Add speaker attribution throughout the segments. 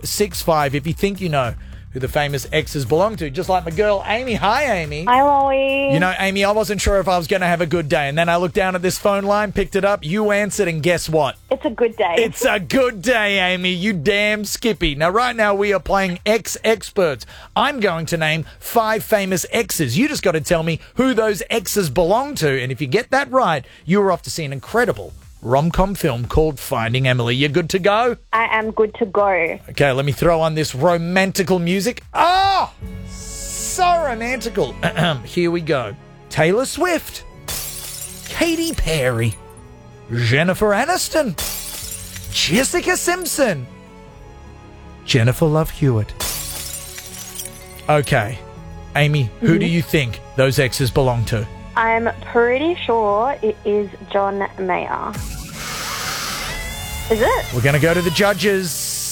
Speaker 1: 565 if you think you know who the famous exes belong to. Just like my girl, Amy. Hi, Amy.
Speaker 2: Hi, Loie.
Speaker 1: You know, Amy, I wasn't sure if I was going to have a good day. And then I looked down at this phone line, picked it up, you answered, and guess what?
Speaker 2: It's a good day.
Speaker 1: It's a good day, Amy. You damn skippy. Now, right now, we are playing Ex Experts. I'm going to name 5 famous exes. You just got to tell me who those exes belong to. And if you get that right, you're off to see an incredible rom-com film called Finding Emily. You good to go?
Speaker 2: I am good to go.
Speaker 1: Okay, let me throw on this romantical music. Oh, so romantical. Here we go. Taylor Swift, Katy Perry, Jennifer Aniston, Jessica Simpson, Jennifer Love Hewitt. Okay, Amy, who do you think those exes belong to?
Speaker 2: I'm pretty sure it is John Mayer. Is it?
Speaker 1: We're going to go to the judges.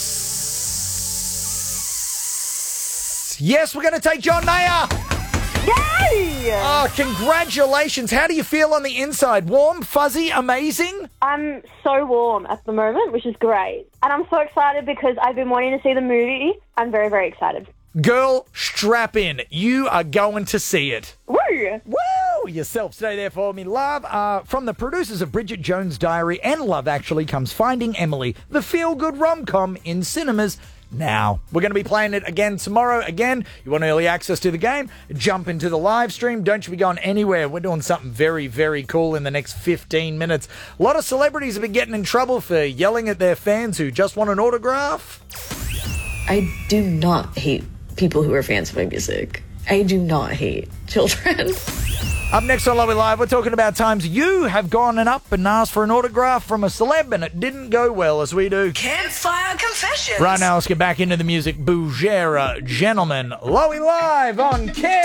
Speaker 1: Yes, we're going to take John Mayer.
Speaker 2: Yay!
Speaker 1: Oh, congratulations. How do you feel on the inside? Warm, fuzzy, amazing?
Speaker 2: I'm so warm at the moment, which is great. And I'm so excited because I've been wanting to see the movie. I'm very, very excited.
Speaker 1: Girl, strap in. You are going to see it.
Speaker 2: Woo!
Speaker 1: Woo! Yourself. Stay there for me. Love, from the producers of Bridget Jones' Diary and Love Actually comes Finding Emily, the feel-good rom-com in cinemas now. We're going to be playing it again tomorrow. Again, you want early access to the game? Jump into the live stream. Don't you be going anywhere. We're doing something very, very cool in the next 15 minutes. A lot of celebrities have been getting in trouble for yelling at their fans who just want an autograph.
Speaker 3: I do not hate people who are fans of my music. I do not hate children.
Speaker 1: Up next on Lowy Live, we're talking about times you have gone up and asked for an autograph from a celeb and it didn't go well, as we do.
Speaker 4: Campfire Confessions.
Speaker 1: Right now, let's get back into the music. Bougera, gentlemen. Lowy Live on Camp.